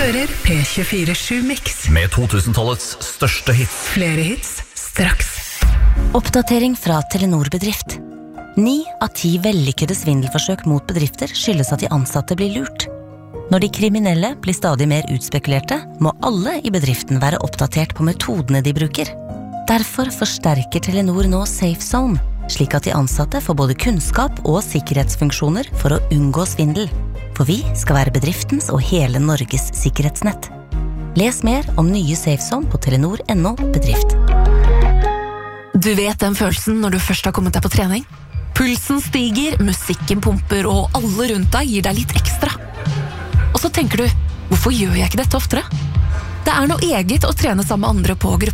hører P24-7 Mix. Med 2000-tallets største hits. Flere hits, straks. Oppdatering fra Telenor Bedrift. 9 av 10 vellykkede svindelforsøk mot bedrifter skyldes at de ansatte blir lurt. Når de kriminelle blir stadig mer utspekulerte, må alle i bedriften være oppdatert på metodene de bruker. Derfor forsterker Telenor nå Safe Zone, slik at de ansatte får både kunnskap og sikkerhetsfunksjoner for å unngå svindel. For vi skal være bedriftens og hele Norges sikkerhetsnett. Les mer om nye Safe Zone på Telenor.no bedrift. Du vet den følelsen når du først har kommet deg på trening? Pulsen stiger, musikken pumper, og alle rundt deg gir deg litt ekstra. Og så tenker du, hvorfor gjør jeg ikke dette oftere? Det er noe eget å trene sammen med andre på gruppe.